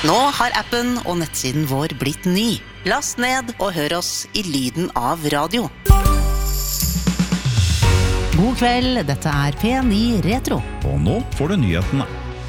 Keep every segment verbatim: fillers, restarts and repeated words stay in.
Nå har appen og nettsiden vår blitt ny. Last ned og hør oss i lyden av radio. God kveld, dette er P ni Retro. Og nå får du nyhetene.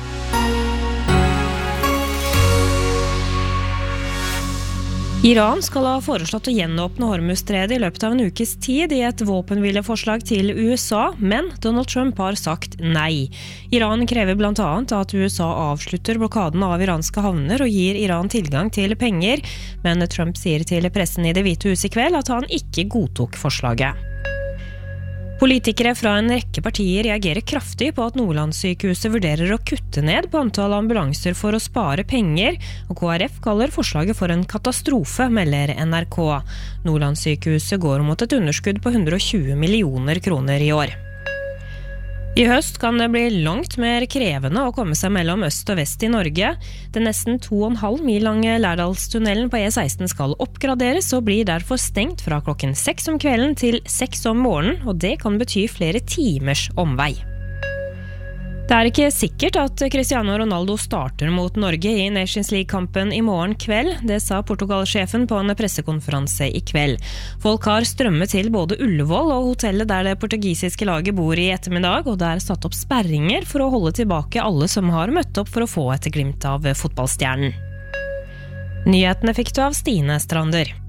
Iran skal ha foreslått å gjenåpne Hormuzstredet i løpet av en ukes tid i et våpenhvileforslag til U S A, men Donald Trump har sagt nei. Iran krever blant annet at U S A avslutter blokaden av iranske havner og gir Iran tilgang til penger, men Trump sier til pressen i Det hvite hus i kveld at han ikke godtok forslaget. Politikere fra en rekke partier reagerer kraftig på at Nordlandssykehuset vurderer å kutte ned på antall ambulanser for å spare penger, og K R F kaller forslaget for en katastrofe, melder N R K. Nordlandssykehuset går mot et underskudd på hundre og tjue millioner kroner i år. I høst kan det bli langt mer krevende å komme seg mellom øst og vest i Norge. Den nesten to og en halv mil lange Lærdalstunnelen på E seksten skal oppgraderes og blir derfor stengt fra klokken seks om kvelden til seks om morgenen, og det kan bety flere timers omvei. Det er ikke sikkert at Cristiano Ronaldo starter mot Norge i Nations League-kampen i morgen kveld. Det sa Portugal-sjefen på en pressekonferanse i kveld. Folk har strømmet til både Ullevål og hotellet der det portugisiske laget bor i ettermiddag, og det er satt opp sperringer for å holde tilbake alle som har møtt opp for å få et glimt av fotballstjernen. Nyhetene fikk du av Stine Strander.